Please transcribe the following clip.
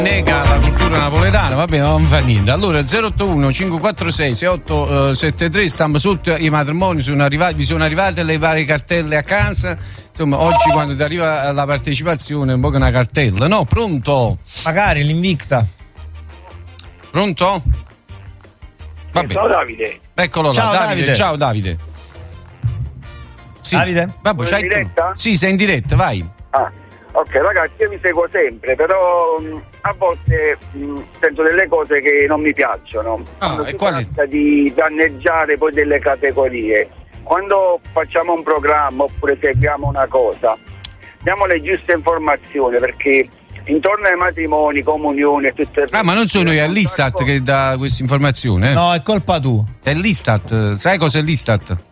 nega la cultura napoletana, vabbè, non fa niente. Allora 081 546 6873, stiamo sotto i matrimoni, vi sono arrivate le varie cartelle a casa. Insomma, oggi quando ti arriva la partecipazione è un po' che una cartella, no? Pronto? Magari l'Invicta. Pronto? Vabbè. Ciao Davide. Eccolo là, Ciao, Davide. Ciao Davide. Sì. Davide? Vabbè, Sei in diretta? Sì, sei in diretta, vai. Ok ragazzi, io vi seguo sempre, però a volte sento delle cose che non mi piacciono. Quando si tratta di danneggiare poi delle categorie. Quando facciamo un programma oppure seguiamo una cosa, diamo le giuste informazioni, perché intorno ai matrimoni, comunioni e tutte le ma non sono io, è l'Istat che dà questa informazione. No, è colpa tua. È l'Istat, sai cos'è l'Istat?